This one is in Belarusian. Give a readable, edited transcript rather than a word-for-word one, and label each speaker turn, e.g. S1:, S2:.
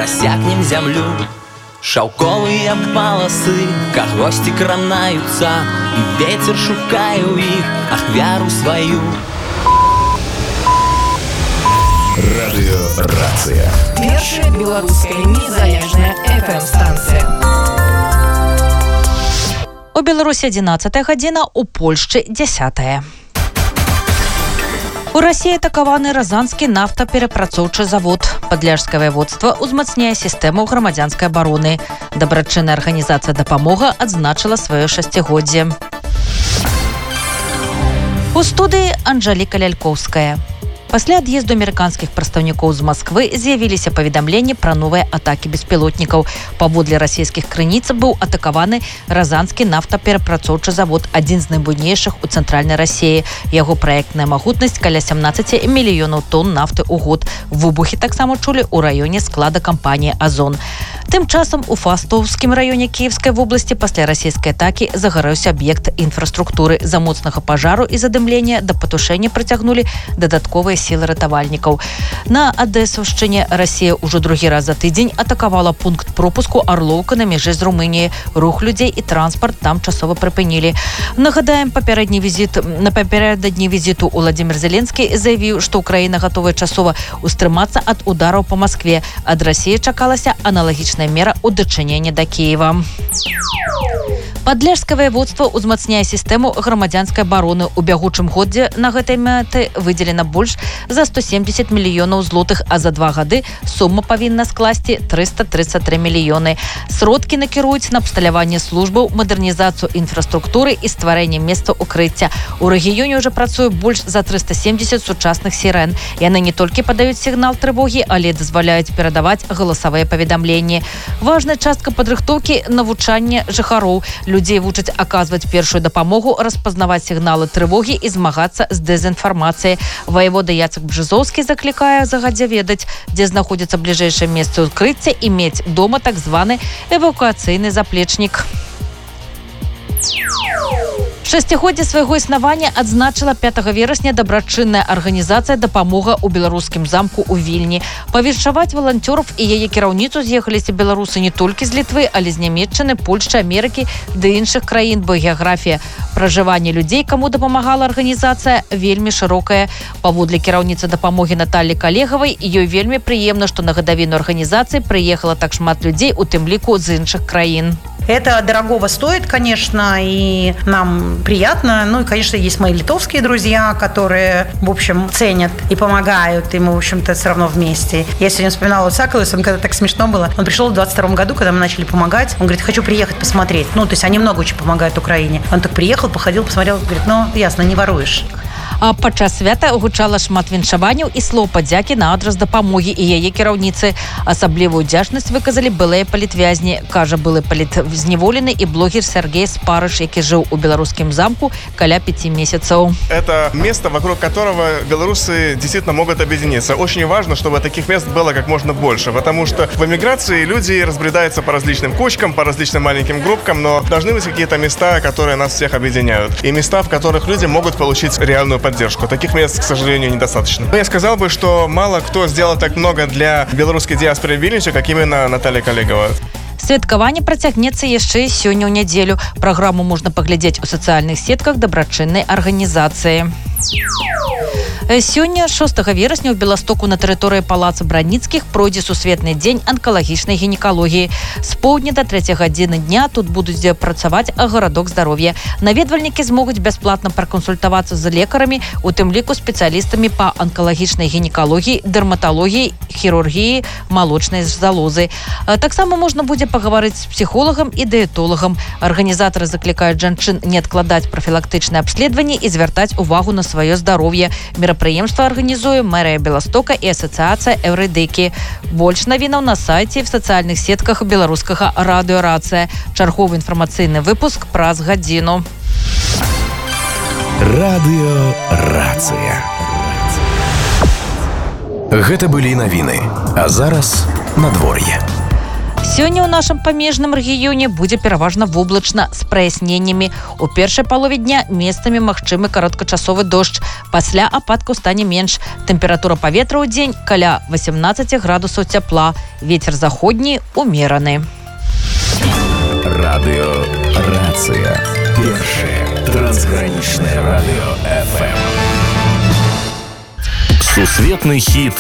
S1: просякнем зямлю. Шаўковыя паласы кагосьці кранаюцца, і вецер шукае ў іх ахвяру сваю.
S2: Радыёрацыя.
S3: Першая беларуская незалежная FM-станцыя.
S4: У Беларусі 11 гадзіна, у Польшчы 10. У Расіі атакаваны Разанскі нафтаперапрацоўчы завод. Падляшскае ваяводства ўзмацняе сістэму грамадзянскай абароны. Дабрачынная арганізацыя «Дапамога» адзначыла сваё шасцігоддзе. У студыі Анжэліка Лялькоўская. Пасля ад'езду амерыканскіх прадстаўнікоў з Масквы з'явіліся паведамленні пра новыя атакі беспілотнікаў. Паводле расійскіх крыніц быў атакаваны Разанскі нафтаперапрацоўчы завод, адзін з найбуйнейшых у цэнтральнай Расіі. Яго праектная магутнасць каля 17 мільёнаў тонн нафты ў год. Выбухі таксама чулі ў раёне склада кампаніі «Азон». Тым часам у Фастовскім раёне Кіевскай вобласці пасля расійскай атакі загарэўся аб'ект інфраструктуры. За моцнага пажару і задымлення да патушэння прыцягнулі дадатковыя сілы ратавальнікаў. На Адэсаўшчыне Расія ўжо другі раз за тыдзень атакавала пункт пропуску Арлоўка на мяжы з Румыніяй. Рух людзей і транспарт там часова прыпынілі. Нагадаем, папярэдні візіту Уладзімір Зеленскі заявіў, што Ўкраіна гатовая часова устрымацца ад удараў па Маскве. Ад Расіі чакалася аналагічная мера ў дачыненні да Кіева. Падляшскае ваяводства ўзмацняе сістэму грамадзянскай абароны. У бягучым годзе на гэтай мэты выдзелена больш за 170 мільёнаў злотых, а за 2 гады сума павінна скласці 333 мільёны. Сродкі накіруюць на абсталяванне службаў, мадэрнізацыю інфраструктуры і стварэнне месца укрыцця. У рэгіёне ўжо працуе больш за 370 сучасных сірэн. Яны не толькі падаюць сігнал трывогі, але дазваляюць перадаваць галасавыя паведамленні. Важная частка падрыхтоўкі – навучанне жыхароў. Людзей вучаць аказваць першую дапамогу, распазнаваць сігналы трывогі і змагацца з дэзінфармацыяй. Ваявода Яцек Бжызоўскі заклікае загадзя ведаць, дзе знаходзіцца бліжэйшае месца укрыцця і мець дома так званы эвакуацыйны заплечнік. Шасцігоддзе свайго існавання адзначыла 5 верасня дабрачынная арганізацыя «Дапамога» ў беларускім замку ў Вільні. Павіншаваць валанцёраў і яе кіраўніцу з'ехаліся беларусы не толькі з Літвы, але з Нямецчыны, Польшчы, Амерыкі ды іншых краін, бо геаграфія пражывання людзей, каму дапамагала арганізацыя, вельмі шырокая. Паводле кіраўніцы «Дапамогі» Наталлі Калегавай, ёй вельмі прыемна, што на гадавіну арганізацыі прыехала так шмат людзей, у тым ліку з іншых краін.
S5: Это дорогого стоит, конечно, и нам приятно. Ну и, конечно, есть мои литовские друзья, которые, в общем, ценят и помогают, и мы, в общем-то, все равно вместе. Я сегодня вспоминала Сакалуса, он когда так смешно было. Он пришел в 22 году, когда мы начали помогать. Он говорит, хочу приехать посмотреть. Ну, то есть они много очень помогают Украине. Он так приехал, походил, посмотрел, говорит, ну, ясно, не воруешь.
S4: А падчас свята гучала шмат віншаванняў і слоў падзякі на адрас «Дапамогі» і яе кіраўніцы. Асаблівую ўдзячнасць выказалі былыя палітвязні, кажа былы палітзневолены і блогер Сергей Спарыш, які жыў у беларускім замку каля 5 месяцаў.
S6: Это место, вокруг которого белорусы действительно могут объединиться. Очень важно, чтобы таких мест было как можно больше, потому что в эмиграции люди разбредаются по различным кучкам, по различным маленьким группкам, но должны быть какие-то места, которые нас всех объединяют. И места, в которых люди могут получить реальную поддержку. Таких мест, к сожалению, недостаточно. Я сказал бы, что мало кто сделал так много для белорусской диаспоры в Вильнюсе, как именно Наталья Калегава.
S4: Святкаванне працягнецца яшчэ і сёння ў нядзелю. Праграму можна паглядзець у сацыяльных сетках дабрачыннай арганізацыі. Сёння, 6 верасня, у Беластоку на тэрыторыі палаца Браніцкіх пройдзе сусветны дзень анкалагічнай гінекалогіі. З поўдня да 3 гадзіны дня тут будуць працаваць гарадок здароўя. Наведвальнікі змогуць бясплатна пракансультавацца з лекарамі, у тым ліку спецыялістамі па анкалагічнай гінекалогіі, дэрматалогіі, хірургіі, малочнай залозы. Таксама можна будзе пагаварыць з псіхолагам і дыетолагам. Арганізатары заклікаюць жанчын не адкладаць прафілактычнае абследаванне і звяртаць увагу на сваё здароўе. Мерапрыемства арганізуе мэрыя Беластока і асацыяцыя Эўрыдыкі. Больш навінаў на сайце і в сацыяльных сетках беларускага радыёрацыя. Чарговы інфармацыйны выпуск праз гадзіну.
S2: Радыёрацыя. Гэта былі навіны. А зараз надвор'е.
S4: Сёння ў нашым памежным рэгіёне будзе пераважна воблачна з праясненнямі. У першай палове дня месцамі магчымы кароткачасовы дождж. Пасля ападкаў стане менш. Тэмпература паветра ў дзень каля 18 градусаў цяпла. Вецер заходні умераны.
S2: Радио «Рация». Первое трансграничное радио ФМ. Сусветный хит